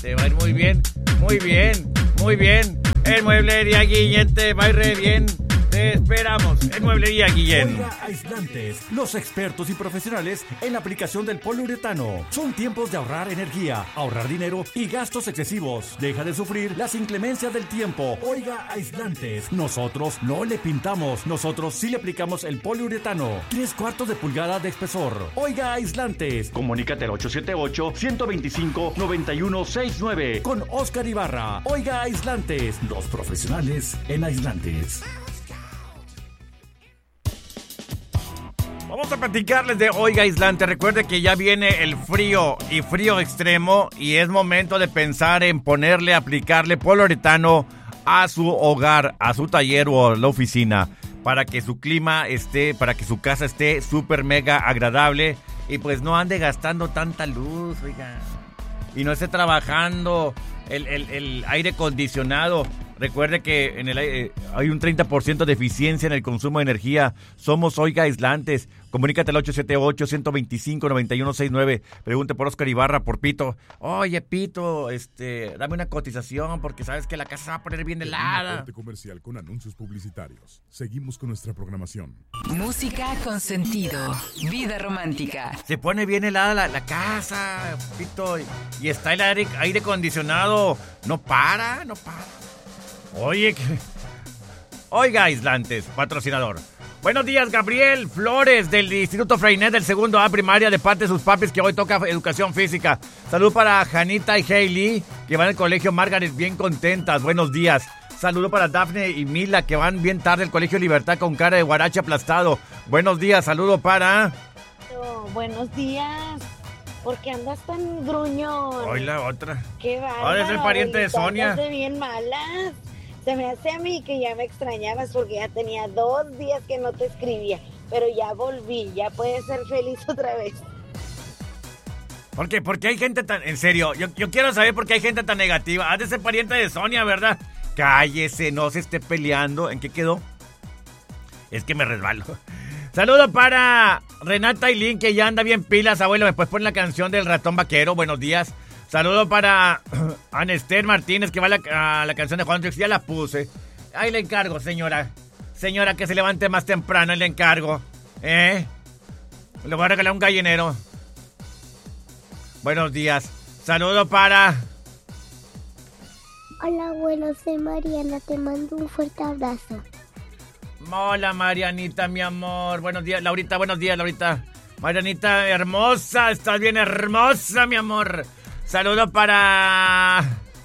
Te va a ir muy bien, muy bien, muy bien. En Mueblería Guillén te va a ir re bien. Te esperamos en Mueblería Guillén. Oiga Aislantes, los expertos y profesionales en la aplicación del poliuretano. Son tiempos de ahorrar energía, ahorrar dinero y gastos excesivos. Deja de sufrir las inclemencias del tiempo. Oiga Aislantes, nosotros no le pintamos, nosotros sí le aplicamos el poliuretano. 3/4 de pulgada de espesor. Oiga Aislantes, comunícate al 878-125-9169 con Oscar Ibarra. Oiga Aislantes, los profesionales en aislantes. Vamos a platicarles de Oiga Aislante. Recuerde que ya viene el frío y frío extremo y es momento de pensar en aplicarle poliuretano a su hogar, a su taller o a la oficina para que su clima para que su casa esté súper mega agradable y pues no ande gastando tanta luz, oiga, y no esté trabajando el aire acondicionado. Recuerde que en el hay un 30% de eficiencia en el consumo de energía. Somos Oiga Aislantes. Comunícate al 878-125-9169. Pregunte por Oscar Ibarra, por Pito. Oye, Pito, dame una cotización porque sabes que la casa se va a poner bien helada. Corte comercial con anuncios publicitarios. Seguimos con nuestra programación. Música con sentido. Vida romántica. Se pone bien helada la casa, Pito. Y está el aire acondicionado. No para. Oye, Oiga Aislantes, patrocinador. Buenos días, Gabriel Flores, del Instituto Freinet, del segundo A primaria, de parte de sus papis, que hoy toca educación física. Salud para Janita y Hailey, que van al colegio Margaret, bien contentas. Buenos días. Saludo para Dafne y Mila, que van bien tarde al colegio Libertad con cara de guarache aplastado. Buenos días. Saludo para... Buenos días. ¿Por qué andas tan gruñón? Hoy la otra. Qué bárbaro. Ahora es el pariente de Sonia. Andas de bien malas. Se me hace a mí que ya me extrañabas porque ya tenía 2 días que no te escribía. Pero ya volví, ya puedes ser feliz otra vez. ¿Por qué? ¿Por qué hay gente tan... En serio, yo quiero saber por qué hay gente tan negativa. Has de ser pariente de Sonia, ¿verdad? Cállese, no se esté peleando. ¿En qué quedó? Es que me resbalo. Saludo para Renata y Lynn, que ya anda bien pilas. Abuelo, ¿me puedes poner la canción del ratón vaquero? Buenos días. Saludo para Anester Martínez, que va a la canción de Juan Trix. Ya la puse. Ahí le encargo, señora. Señora, que se levante más temprano, le encargo. Le voy a regalar un gallinero. Buenos días. Saludo para... Hola, abuelo, soy Mariana. Te mando un fuerte abrazo. Hola, Marianita, mi amor. Buenos días, Laurita. Buenos días, Laurita. Marianita, hermosa. Estás bien hermosa, mi amor. Saludo para...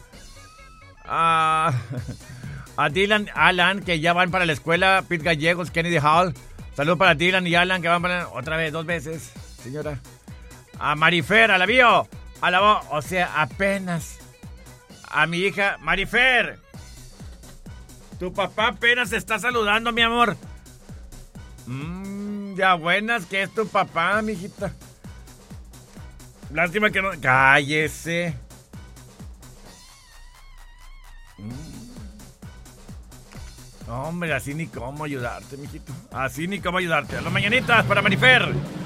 a Dylan, Alan, que ya van para la escuela. Pete Gallegos, Kennedy Hall. Saludo para Dylan y Alan, que van para... Otra vez, 2 veces, señora. A Marifer, a la bio. A la voz, o sea, apenas. A mi hija, Marifer. Tu papá apenas te está saludando, mi amor. Ya buenas, que es tu papá, mijita. Lástima que no... Cállese. Hombre, así ni cómo ayudarte, mijito. Así ni cómo ayudarte. A las mañanitas para Marifer.